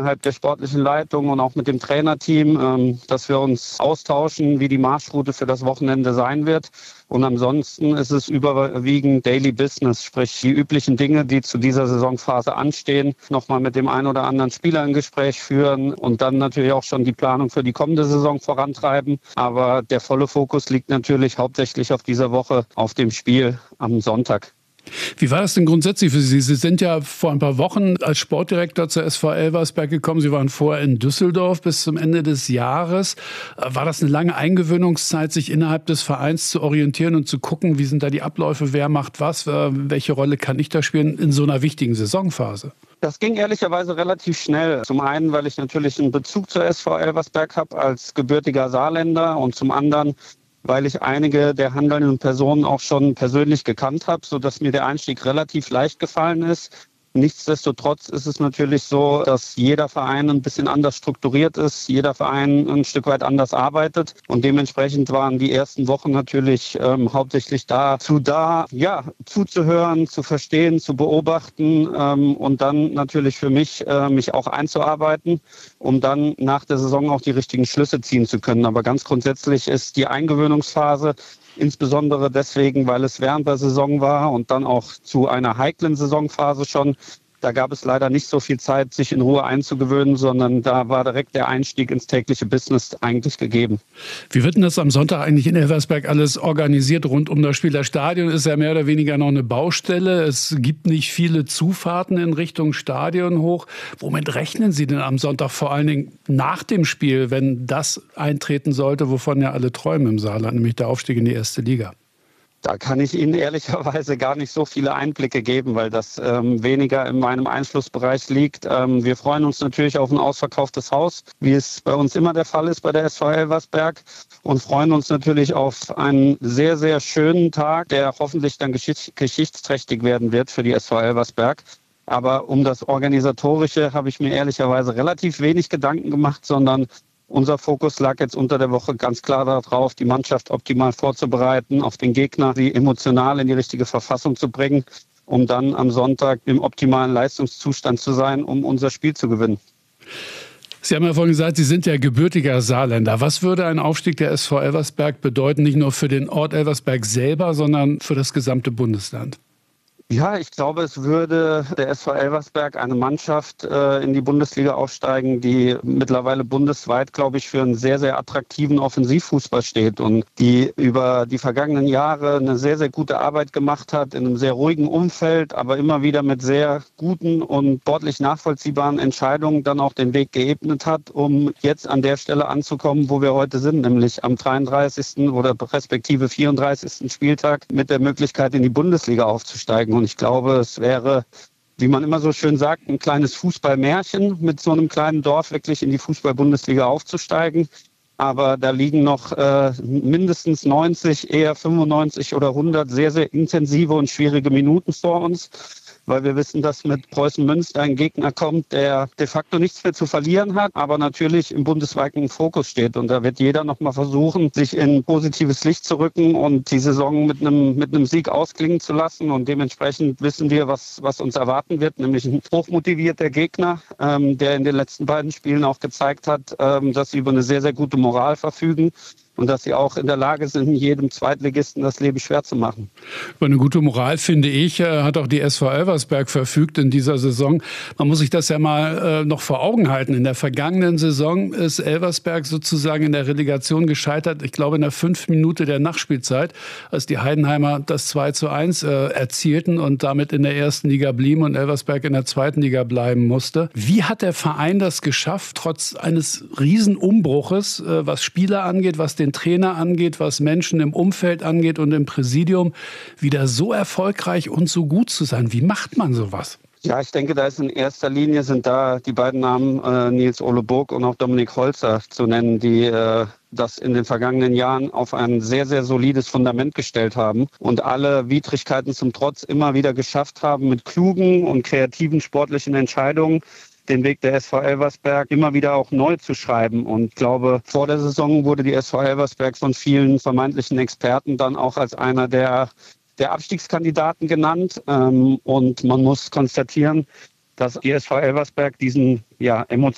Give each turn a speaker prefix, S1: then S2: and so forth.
S1: innerhalb der sportlichen Leitung und auch mit dem Trainerteam, dass wir uns austauschen, wie die Marschroute für das Wochenende sein wird. Und ansonsten ist es überwiegend Daily Business, sprich die üblichen Dinge, die zu dieser Saisonphase anstehen, nochmal mit dem einen oder anderen Spieler ein Gespräch führen und dann natürlich auch schon die Planung für die kommende Saison vorantreiben. Aber der volle Fokus liegt natürlich hauptsächlich auf dieser Woche, auf dem Spiel am Sonntag.
S2: Wie war das denn grundsätzlich für Sie? Sie sind ja vor ein paar Wochen als Sportdirektor zur SV Elversberg gekommen. Sie waren vorher in Düsseldorf bis zum Ende des Jahres. War das eine lange Eingewöhnungszeit, sich innerhalb des Vereins zu orientieren und zu gucken, wie sind da die Abläufe, wer macht was, welche Rolle kann ich da spielen in so einer wichtigen Saisonphase?
S1: Das ging ehrlicherweise relativ schnell. Zum einen, weil ich natürlich einen Bezug zur SV Elversberg habe als gebürtiger Saarländer und zum anderen, weil ich einige der handelnden Personen auch schon persönlich gekannt habe, sodass mir der Einstieg relativ leicht gefallen ist. Nichtsdestotrotz ist es natürlich so, dass jeder Verein ein bisschen anders strukturiert ist, jeder Verein ein Stück weit anders arbeitet und dementsprechend waren die ersten Wochen natürlich hauptsächlich dazu da, zuzuhören, zu verstehen, zu beobachten und dann natürlich für mich auch einzuarbeiten, um dann nach der Saison auch die richtigen Schlüsse ziehen zu können. Aber ganz grundsätzlich ist die Eingewöhnungsphase insbesondere deswegen, weil es während der Saison war und dann auch zu einer heiklen Saisonphase schon. Da gab es leider nicht so viel Zeit, sich in Ruhe einzugewöhnen, sondern da war direkt der Einstieg ins tägliche Business eigentlich gegeben.
S2: Wie wird denn das am Sonntag eigentlich in Elversberg alles organisiert rund um das Spiel? Das Stadion ist ja mehr oder weniger noch eine Baustelle. Es gibt nicht viele Zufahrten in Richtung Stadion hoch. Womit rechnen Sie denn am Sonntag vor allen Dingen nach dem Spiel, wenn das eintreten sollte, wovon ja alle träumen im Saarland, nämlich der Aufstieg in die erste Liga?
S1: Da kann ich Ihnen ehrlicherweise gar nicht so viele Einblicke geben, weil das weniger in meinem Einflussbereich liegt. Wir freuen uns natürlich auf ein ausverkauftes Haus, wie es bei uns immer der Fall ist bei der SV Elversberg und freuen uns natürlich auf einen sehr, sehr schönen Tag, der hoffentlich dann geschichtsträchtig werden wird für die SV Elversberg. Aber um das Organisatorische habe ich mir ehrlicherweise relativ wenig Gedanken gemacht, sondern unser Fokus lag jetzt unter der Woche ganz klar darauf, die Mannschaft optimal vorzubereiten, auf den Gegner, sie emotional in die richtige Verfassung zu bringen, um dann am Sonntag im optimalen Leistungszustand zu sein, um unser Spiel zu gewinnen.
S2: Sie haben ja vorhin gesagt, Sie sind ja gebürtiger Saarländer. Was würde ein Aufstieg der SV Elversberg bedeuten, nicht nur für den Ort Elversberg selber, sondern für das gesamte Bundesland?
S1: Ja, ich glaube, es würde der SV Elversberg eine Mannschaft in die Bundesliga aufsteigen, die mittlerweile bundesweit, glaube ich, für einen sehr, sehr attraktiven Offensivfußball steht und die über die vergangenen Jahre eine sehr, sehr gute Arbeit gemacht hat, in einem sehr ruhigen Umfeld, aber immer wieder mit sehr guten und sportlich nachvollziehbaren Entscheidungen dann auch den Weg geebnet hat, um jetzt an der Stelle anzukommen, wo wir heute sind, nämlich am 33. oder respektive 34. Spieltag mit der Möglichkeit, in die Bundesliga aufzusteigen. Und ich glaube, es wäre, wie man immer so schön sagt, ein kleines Fußballmärchen, mit so einem kleinen Dorf wirklich in die Fußball-Bundesliga aufzusteigen. Aber da liegen noch mindestens 90, eher 95 oder 100 sehr, sehr intensive und schwierige Minuten vor uns. Weil wir wissen, dass mit Preußen Münster ein Gegner kommt, der de facto nichts mehr zu verlieren hat, aber natürlich im bundesweiten Fokus steht. Und da wird jeder noch mal versuchen, sich in positives Licht zu rücken und die Saison mit einem Sieg ausklingen zu lassen. Und dementsprechend wissen wir, was uns erwarten wird, nämlich ein hochmotivierter Gegner, der in den letzten beiden Spielen auch gezeigt hat, dass sie über eine sehr, sehr gute Moral verfügen. Und dass sie auch in der Lage sind, jedem Zweitligisten das Leben schwer zu machen.
S2: Über eine gute Moral, finde ich, hat auch die SV Elversberg verfügt in dieser Saison. Man muss sich das ja mal noch vor Augen halten. In der vergangenen Saison ist Elversberg sozusagen in der Relegation gescheitert. Ich glaube, in der 5. Minute der Nachspielzeit, als die Heidenheimer das 2:1 erzielten und damit in der ersten Liga blieben und Elversberg in der zweiten Liga bleiben musste. Wie hat der Verein das geschafft, trotz eines Riesenumbruches, was Spieler angeht, was den Trainer angeht, was Menschen im Umfeld angeht und im Präsidium, wieder so erfolgreich und so gut zu sein? Wie macht man sowas?
S1: Ja, ich denke, da ist in erster Linie sind da die beiden Namen Nils-Ole Burg und auch Dominik Holzer zu nennen, die das in den vergangenen Jahren auf ein sehr, sehr solides Fundament gestellt haben und alle Widrigkeiten zum Trotz immer wieder geschafft haben, mit klugen und kreativen sportlichen Entscheidungen den Weg der SV Elversberg immer wieder auch neu zu schreiben. Und ich glaube, vor der Saison wurde die SV Elversberg von vielen vermeintlichen Experten dann auch als einer der Abstiegskandidaten genannt. Und man muss konstatieren, dass die SV Elversberg diesen emotionalen